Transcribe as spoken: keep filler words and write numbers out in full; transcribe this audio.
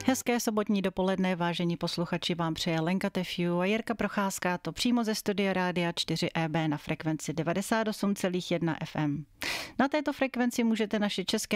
Hezké sobotní dopoledne, vážení posluchači, vám přeje Lenka Tefiu a Jirka Procházka, to přímo ze studia Rádia čtyři E B na frekvenci devadesát osm celá jedna F M. Na této frekvenci můžete naše české